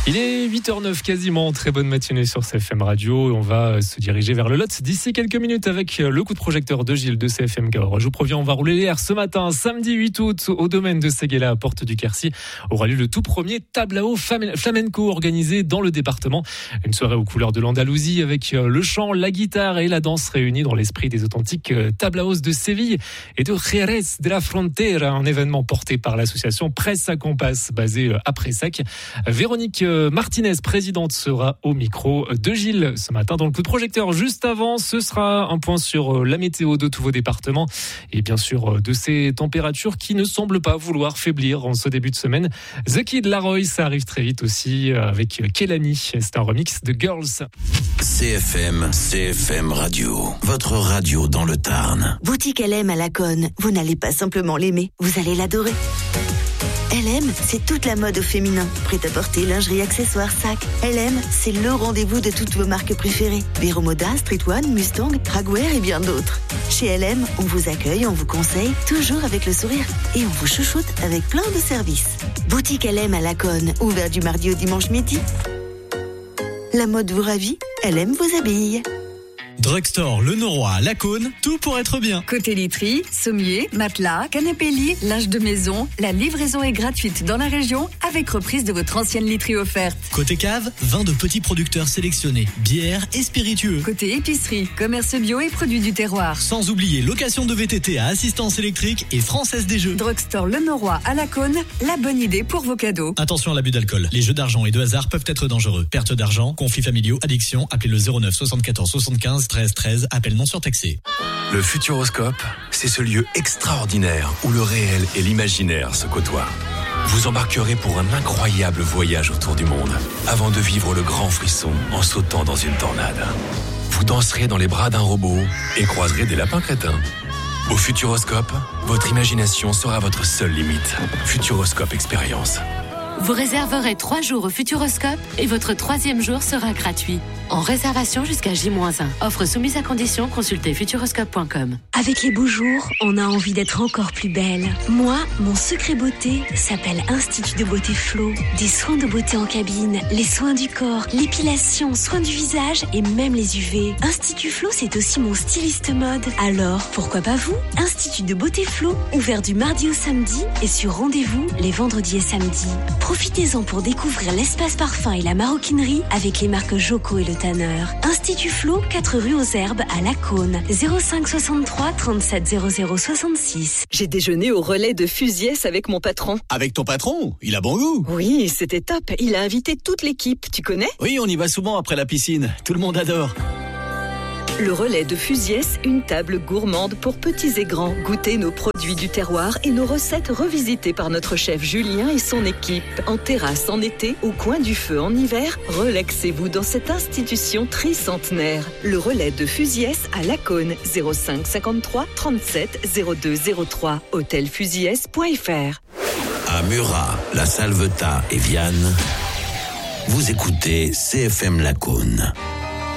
Il est 8h09 quasiment, très bonne matinée sur CFM Radio et on va se diriger vers le Lot d'ici quelques minutes avec le coup de projecteur de Gilles de CFM Cahors. Je vous préviens, on va rouler l'air ce matin, samedi 8 août, au domaine de Séguéla à Porte du Quercy, aura lieu le tout premier tablao flamenco organisé dans le département. Une soirée aux couleurs de l'Andalousie avec le chant, la guitare et la danse réunis dans l'esprit des authentiques tablaos de Séville et de Jerez de la Frontera, un événement porté par l'association Presse à Compass basée à Pressac. Véronique Martinez, présidente, sera au micro de Gilles ce matin dans le coup de projecteur. Juste avant, ce sera un point sur la météo de tous vos départements et bien sûr de ces températures qui ne semblent pas vouloir faiblir en ce début de semaine. The Kid Laroi, ça arrive très vite aussi avec Kelani. C'est un remix de Girls. CFM Radio, votre radio dans le Tarn. Boutique LM à Laconne, vous n'allez pas simplement l'aimer, vous allez l'adorer. LM, c'est toute la mode au féminin. Prêt-à-porter, lingerie, accessoires, sacs. LM, c'est le rendez-vous de toutes vos marques préférées. Vero Moda, Street One, Mustang, Dragwear et bien d'autres. Chez LM, on vous accueille, on vous conseille, toujours avec le sourire. Et on vous chouchoute avec plein de services. Boutique LM à Laconne, ouvert du mardi au dimanche midi. La mode vous ravit, LM vous habille. Drugstore Le Noroy à Laconne, tout pour être bien. Côté literie, sommier, matelas, canapé lit, linge de maison, la livraison est gratuite dans la région avec reprise de votre ancienne literie offerte. Côté cave, vin de petits producteurs sélectionnés, bières et spiritueux. Côté épicerie, commerce bio et produits du terroir. Sans oublier location de VTT à assistance électrique et Française des Jeux. Drugstore Le Noroy à Laconne, la bonne idée pour vos cadeaux. Attention à l'abus d'alcool. Les jeux d'argent et de hasard peuvent être dangereux. Perte d'argent, conflits familiaux, addiction, appelez le 09 74 75 13 13, appel non surtaxé. Le Futuroscope, c'est ce lieu extraordinaire où le réel et l'imaginaire se côtoient. Vous embarquerez pour un incroyable voyage autour du monde avant de vivre le grand frisson en sautant dans une tornade. Vous danserez dans les bras d'un robot et croiserez des lapins crétins. Au Futuroscope, votre imagination sera votre seule limite. Futuroscope Expérience. Vous réserverez 3 jours au Futuroscope et votre 3e jour sera gratuit. En réservation jusqu'à J-1. Offre soumise à condition, consultez futuroscope.com. Avec les beaux jours, on a envie d'être encore plus belle. Moi, mon secret beauté s'appelle Institut de Beauté Flo. Des soins de beauté en cabine, les soins du corps, l'épilation, soins du visage et même les UV. Institut Flo, c'est aussi mon styliste mode. Alors, pourquoi pas vous? Institut de Beauté Flo, ouvert du mardi au samedi et sur rendez-vous les vendredis et samedis. Profitez-en pour découvrir l'espace parfum et la maroquinerie avec les marques Joko et Le Tanner. Institut Flo, 4 rue aux Herbes à Laconne. 05 63 37 00 66. J'ai déjeuné au relais de Fusiès avec mon patron. Avec ton patron? Il a bon goût. Oui, c'était top. Il a invité toute l'équipe. Tu connais? Oui, on y va souvent après la piscine. Tout le monde adore. Le relais de Fusiès, une table gourmande pour petits et grands. Goûtez nos produits du terroir et nos recettes revisitées par notre chef Julien et son équipe. En terrasse en été, au coin du feu en hiver, relaxez-vous dans cette institution tricentenaire. Le relais de Fusiès à Laconne, 05 53 37 02 03. hôtelfusiès.fr. À Murat, La Salvetat et Vianne, vous écoutez CFM Laconne.